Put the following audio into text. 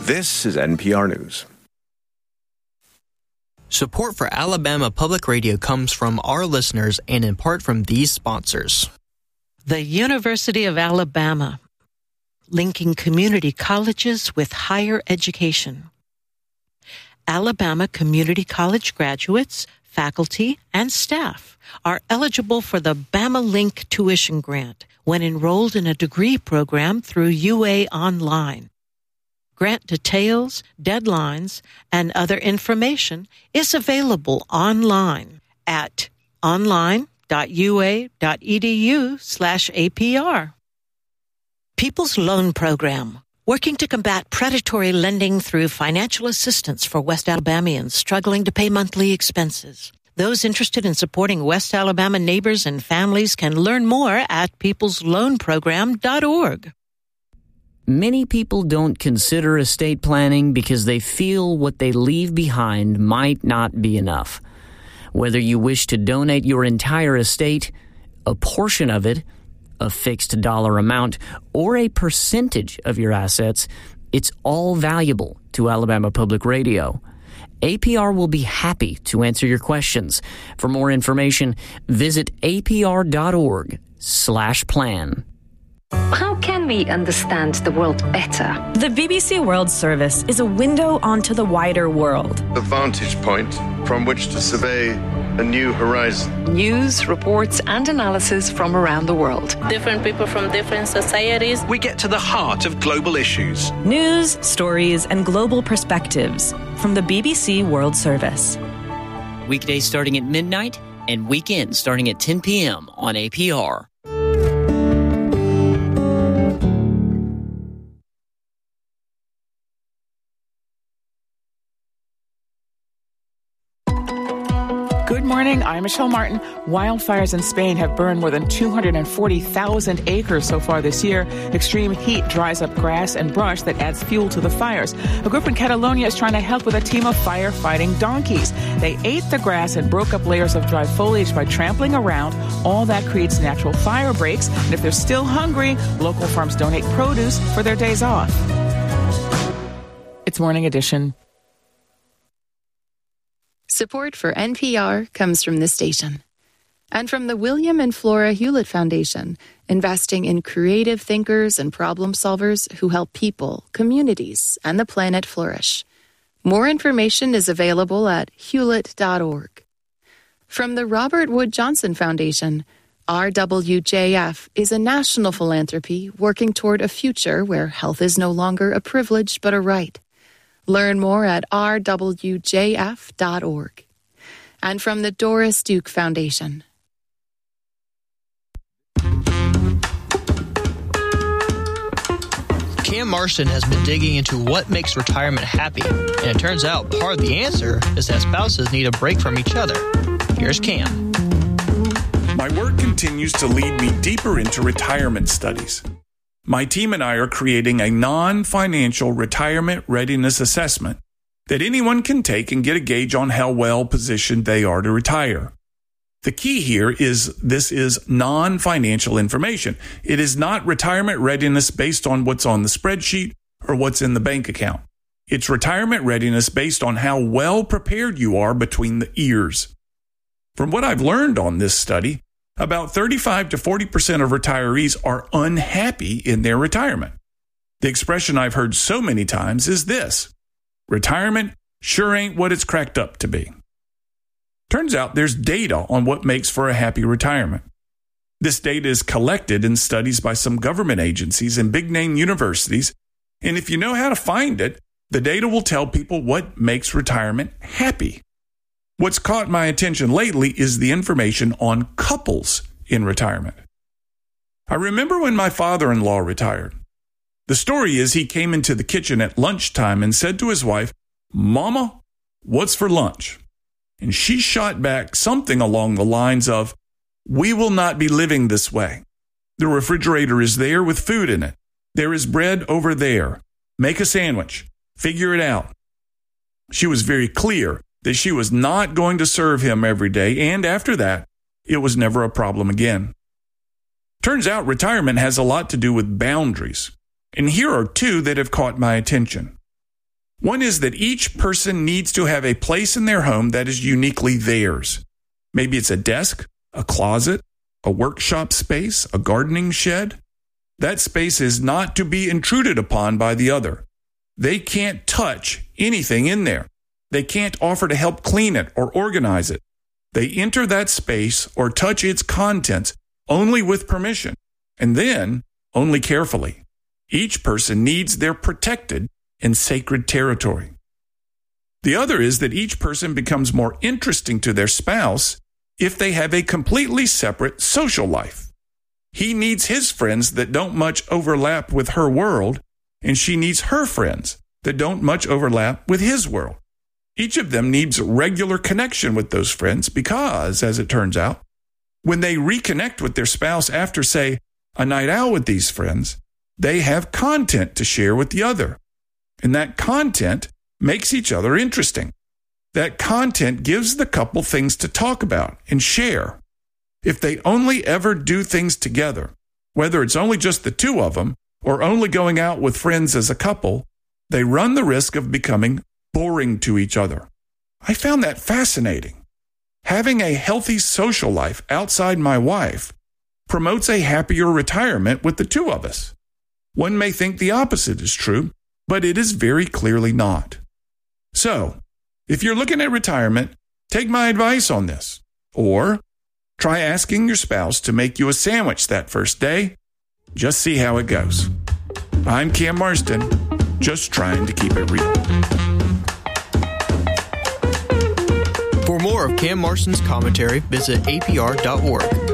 This is NPR News. Support for Alabama Public Radio comes from our listeners and in part from these sponsors. The University of Alabama, linking community colleges with higher education. Alabama Community College graduates, faculty, and staff are eligible for the Bama Link tuition grant when enrolled in a degree program through UA Online. Grant details, deadlines, and other information is available online at online.ua.edu/APR. People's Loan Program, working to combat predatory lending through financial assistance for West Alabamians struggling to pay monthly expenses. Those interested in supporting West Alabama neighbors and families can learn more at peoplesloanprogram.org. Many people don't consider estate planning because they feel what they leave behind might not be enough. Whether you wish to donate your entire estate, a portion of it, a fixed dollar amount, or a percentage of your assets, it's all valuable to Alabama Public Radio. APR will be happy to answer your questions. For more information, visit apr.org/plan. How can we understand the world better? The BBC World Service is a window onto the wider world. A vantage point from which to survey a new horizon. News, reports, and analysis from around the world. Different people from different societies. We get to the heart of global issues. News, stories, and global perspectives from the BBC World Service. Weekdays starting at midnight and weekends starting at 10 p.m. on APR. Good morning, I'm Michelle Martin. Wildfires in Spain have burned more than 240,000 acres so far this year. Extreme heat dries up grass and brush that adds fuel to the fires. A group in Catalonia is trying to help with a team of firefighting donkeys. They ate the grass and broke up layers of dry foliage by trampling around. All that creates natural fire breaks. And if they're still hungry, local farms donate produce for their days off. It's Morning Edition. Support for NPR comes from this station and from the William and Flora Hewlett Foundation, investing in creative thinkers and problem solvers who help people, communities, and the planet flourish. More information is available at hewlett.org. From the Robert Wood Johnson Foundation, RWJF is a national philanthropy working toward a future where health is no longer a privilege but a right. Learn more at rwjf.org. And from the Doris Duke Foundation. Cam Marston has been digging into what makes retirement happy, and it turns out part of the answer is that spouses need a break from each other. Here's Cam. My work continues to lead me deeper into retirement studies. My team and I are creating a non-financial retirement readiness assessment that anyone can take and get a gauge on how well positioned they are to retire. The key here is this is non-financial information. It is not retirement readiness based on what's on the spreadsheet or what's in the bank account. It's retirement readiness based on how well prepared you are between the ears. From what I've learned on this study, about 35 to 40% of retirees are unhappy in their retirement. The expression I've heard so many times is this: retirement sure ain't what it's cracked up to be. Turns out there's data on what makes for a happy retirement. This data is collected in studies by some government agencies and big-name universities, and if you know how to find it, the data will tell people what makes retirement happy. What's caught my attention lately is the information on couples in retirement. I remember when my father-in-law retired. The story is he came into the kitchen at lunchtime and said to his wife, "Mama, what's for lunch?" And she shot back something along the lines of, "We will not be living this way. The refrigerator is there with food in it. There is bread over there. Make a sandwich. Figure it out." She was very clear that she was not going to serve him every day, and after that, it was never a problem again. Turns out retirement has a lot to do with boundaries, and here are two that have caught my attention. One is that each person needs to have a place in their home that is uniquely theirs. Maybe it's a desk, a closet, a workshop space, a gardening shed. That space is not to be intruded upon by the other. They can't touch anything in there. They can't offer to help clean it or organize it. They enter that space or touch its contents only with permission, and then only carefully. Each person needs their protected and sacred territory. The other is that each person becomes more interesting to their spouse if they have a completely separate social life. He needs his friends that don't much overlap with her world, and she needs her friends that don't much overlap with his world. Each of them needs regular connection with those friends because, as it turns out, when they reconnect with their spouse after, say, a night out with these friends, they have content to share with the other. And that content makes each other interesting. That content gives the couple things to talk about and share. If they only ever do things together, whether it's only just the two of them or only going out with friends as a couple, they run the risk of becoming boring to each other. I found that fascinating. Having a healthy social life outside my wife promotes a happier retirement with the two of us. One may think the opposite is true, but it is very clearly not. So, if you're looking at retirement, take my advice on this. Or try asking your spouse to make you a sandwich that first day. Just see how it goes. I'm Cam Marston, just trying to keep it real. For more of Cam Marston's commentary, visit apr.org.